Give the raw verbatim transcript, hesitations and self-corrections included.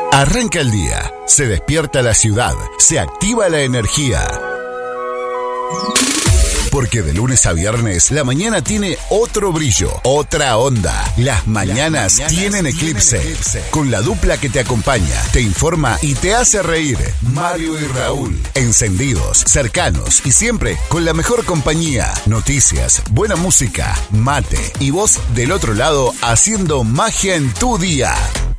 Arranca el día, se despierta la ciudad, se activa la energía. Porque de lunes a viernes la mañana tiene otro brillo, otra onda. Las mañanas, Las mañanas tienen, eclipse. tienen eclipse. Con la dupla que te acompaña, te informa y te hace reír. Mario y Raúl. Encendidos, cercanos y siempre con la mejor compañía. Noticias, buena música, mate y vos del otro lado haciendo magia en tu día.